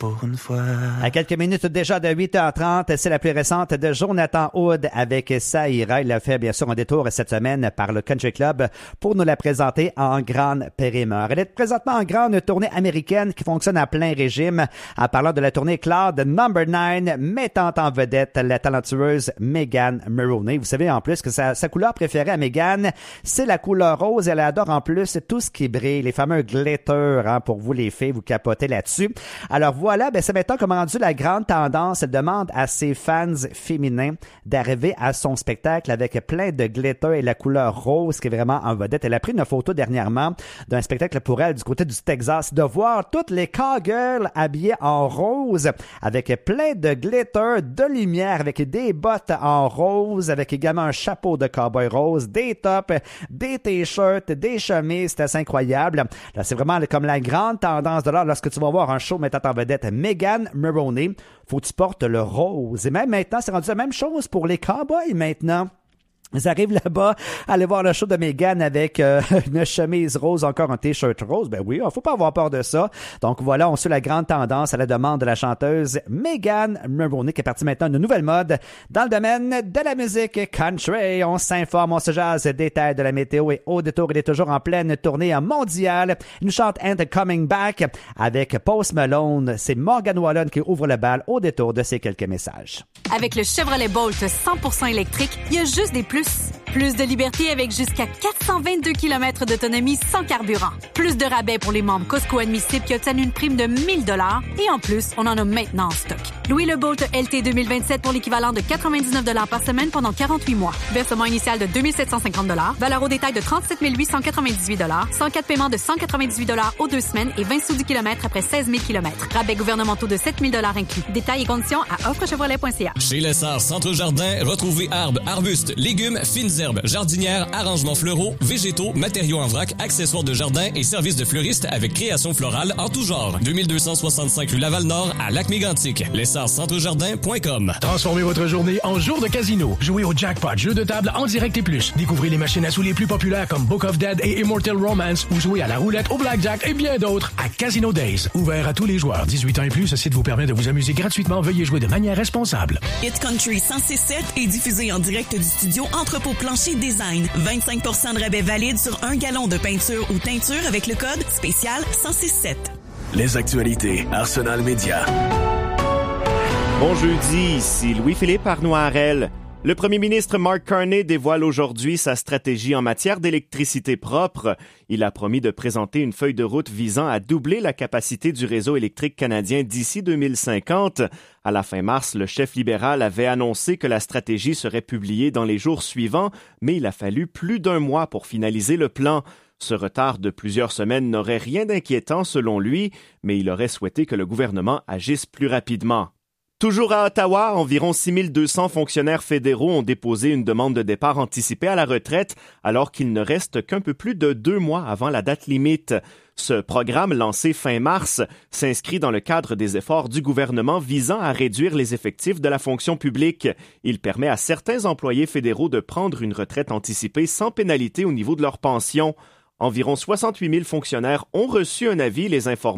pour une fois. À quelques minutes déjà de 8h30, c'est la plus récente de Jonathan Hood avec Saïra. Il a fait bien sûr un détour cette semaine par le Country Club pour nous la présenter en grande périmeur. Elle est présentement en grande tournée américaine qui fonctionne à plein régime. En parlant de la tournée Cloud Number 9, mettant en vedette la talentueuse Megan Moroney. Vous savez en plus que sa couleur préférée à Megan, c'est la couleur rose. Elle adore en plus tout ce qui brille, les fameux glitters, pour vous les filles, vous capotez là-dessus. Alors voilà, c'est maintenant comme rendu la grande tendance. Elle demande à ses fans féminins d'arriver à son spectacle avec plein de glitter et la couleur rose qui est vraiment en vedette. Elle a pris une photo dernièrement d'un spectacle pour elle du côté du Texas, de voir toutes les cowgirls habillées en rose avec plein de glitter, de lumière, avec des bottes en rose, avec également un chapeau de cowboy rose, des tops, des t-shirts, des chemises. C'est assez incroyable. Là, c'est vraiment comme la grande tendance de l'heure lorsque tu vas voir un show mettant en vedette Megan Moroney. Faut que tu portes le rose. Et même maintenant, c'est rendu la même chose pour les cowboys maintenant. Ils arrivent là-bas, aller voir le show de Megan avec une chemise rose, encore un t-shirt rose. Ben oui, faut pas avoir peur de ça. Donc voilà, on suit la grande tendance à la demande de la chanteuse Megan Moroney qui est partie maintenant d'une nouvelle mode dans le domaine de la musique country. On s'informe, on se jase, détails de la météo et au détour, il est toujours en pleine tournée mondiale. Il nous chante And Coming Back avec Post Malone. C'est Morgan Wallen qui ouvre le bal au détour de ces quelques messages. Avec le Chevrolet Bolt 100% électrique, il y a juste des plus. Plus de liberté avec jusqu'à 422 km d'autonomie sans carburant. Plus de rabais pour les membres Costco admissibles qui obtiennent une prime de 1 000 $. Et en plus, on en a maintenant en stock. Louez le Bolt LT 2027 pour l'équivalent de 99 $ par semaine pendant 48 mois. Versement initial de 2 750 $. Valeur au détail de 37 898 $. 104 paiements de 198 $ aux 2 semaines et 20 sous du kilomètre après 16 000 km. Rabais gouvernementaux de 7 000 $ inclus. Détails et conditions à offrechevrolet.ca. Chez Lessard Centre Jardin, retrouvez arbres, arbustes, légumes, fines herbes, jardinières, arrangements floraux, végétaux, matériaux en vrac, accessoires de jardin et services de fleuriste avec création florale en tout genre. 2265 rue Laval-Nord à Lac-Mégantic. LessardCentreJardin.com. Transformez votre journée en jour de casino. Jouez au jackpot, jeu de table en direct et plus. Découvrez les machines à sous les plus populaires comme Book of Dead et Immortal Romance ou jouez à la roulette, au blackjack et bien d'autres à Casino Days. Ouvert à tous les joueurs. 18 ans et plus, ce site vous permet de vous amuser gratuitement. Veuillez jouer de manière responsable. Hit Country 106.7 est diffusé en direct du studio Entrepôt Plancher Design. 25 % de rabais valide sur 1 gallon de peinture ou teinture avec le code spécial 106.7. Les actualités Arsenal Média. Bon jeudi, ici Louis-Philippe Arnoirel. Le premier ministre Mark Carney dévoile aujourd'hui sa stratégie en matière d'électricité propre. Il a promis de présenter une feuille de route visant à doubler la capacité du réseau électrique canadien d'ici 2050. À la fin mars, le chef libéral avait annoncé que la stratégie serait publiée dans les jours suivants, mais il a fallu plus d'1 mois pour finaliser le plan. Ce retard de plusieurs semaines n'aurait rien d'inquiétant selon lui, mais il aurait souhaité que le gouvernement agisse plus rapidement. Toujours à Ottawa, environ 6200 fonctionnaires fédéraux ont déposé une demande de départ anticipé à la retraite alors qu'il ne reste qu'un peu plus de 2 mois avant la date limite. Ce programme, lancé fin mars, s'inscrit dans le cadre des efforts du gouvernement visant à réduire les effectifs de la fonction publique. Il permet à certains employés fédéraux de prendre une retraite anticipée sans pénalité au niveau de leur pension. Environ 68 000 fonctionnaires ont reçu un avis les informant